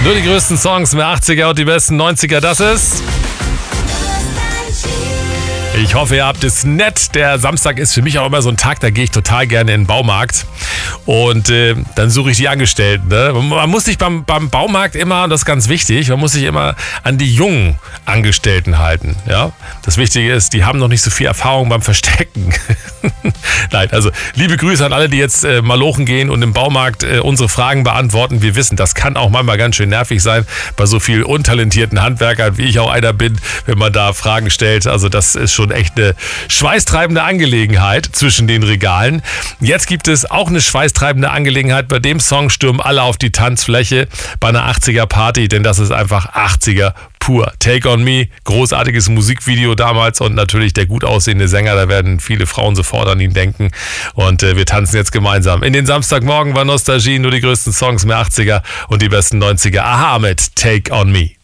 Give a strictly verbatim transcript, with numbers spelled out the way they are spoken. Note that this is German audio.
Nur die größten Songs der achtziger und die besten neunziger, das ist... Ich hoffe, ihr habt es nett. Der Samstag ist für mich auch immer so ein Tag, da gehe ich total gerne in den Baumarkt und äh, dann suche ich die Angestellten. Ne? Man muss sich beim, beim Baumarkt immer, und das ist ganz wichtig, man muss sich immer an die jungen Angestellten halten. Ja? Das Wichtige ist, die haben noch nicht so viel Erfahrung beim Verstecken. Nein, also liebe Grüße an alle, die jetzt äh, malochen gehen und im Baumarkt äh, unsere Fragen beantworten. Wir wissen, das kann auch manchmal ganz schön nervig sein bei so vielen untalentierten Handwerkern, wie ich auch einer bin, wenn man da Fragen stellt. Also das ist schon echt eine schweißtreibende Angelegenheit zwischen den Regalen. Jetzt gibt es auch eine schweißtreibende Angelegenheit. Bei dem Song stürmen alle auf die Tanzfläche bei einer achtziger Party, denn das ist einfach achtziger pur. Take on Me, großartiges Musikvideo damals und natürlich der gut aussehende Sänger, da werden viele Frauen sofort an ihn denken und äh, wir tanzen jetzt gemeinsam. In den Samstagmorgen war Nostalgie, nur die größten Songs der achtziger und die besten neunziger. Aha mit Take on Me.